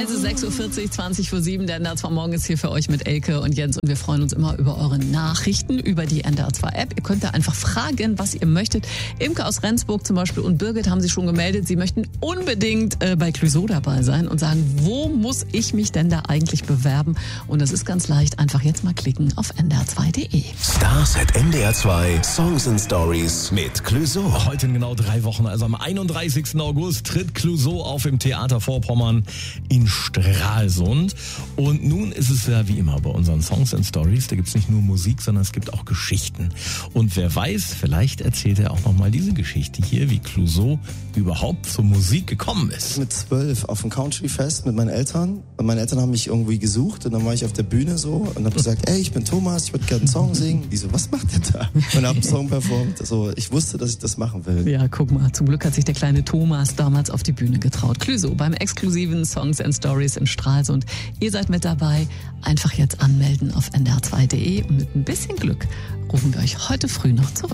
Es ist 6.40 Uhr, 20:07. Der NDR 2 Morgen ist hier für euch mit Elke und Jens. Und wir freuen uns immer über eure Nachrichten über die NDR 2 App. Ihr könnt da einfach fragen, was ihr möchtet. Imke aus Rendsburg zum Beispiel und Birgit haben sich schon gemeldet. Sie möchten unbedingt bei Clouseau dabei sein und sagen, wo muss ich mich denn da eigentlich bewerben? Und das ist ganz leicht. Einfach jetzt mal klicken auf ndr2.de. Stars at NDR 2 Songs and Stories mit Clouseau. Heute in genau 3 Wochen, also am 31. August, tritt Clouseau auf im Theater Vorpommern in Stralsund. Und nun ist es ja wie immer bei unseren Songs and Stories, da gibt es nicht nur Musik, sondern es gibt auch Geschichten. Und wer weiß, vielleicht erzählt er auch nochmal diese Geschichte hier, wie Clouseau überhaupt zur Musik gekommen ist. Mit 12 auf dem Country-Fest mit meinen Eltern. Und meine Eltern haben mich irgendwie gesucht und dann war ich auf der Bühne so und habe gesagt, ey, ich bin Thomas, ich würde gerne einen Song singen. Die so, was macht der da? Und habe einen Song performt. Also ich wusste, dass ich das machen will. Ja, guck mal, zum Glück hat sich der kleine Thomas damals auf die Bühne getraut. Clouseau beim exklusiven Songs and Stories in Stralsund. Ihr seid mit dabei. Einfach jetzt anmelden auf ndr2.de und mit ein bisschen Glück rufen wir euch heute früh noch zurück.